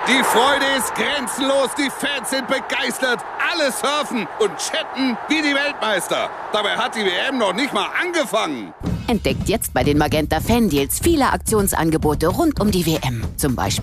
Die Freude ist grenzenlos, die Fans sind begeistert, alle surfen und chatten wie die Weltmeister. Dabei hat die WM noch nicht mal angefangen. Entdeckt jetzt bei den Magenta Fan Deals viele Aktionsangebote rund um die WM. Zum Beispiel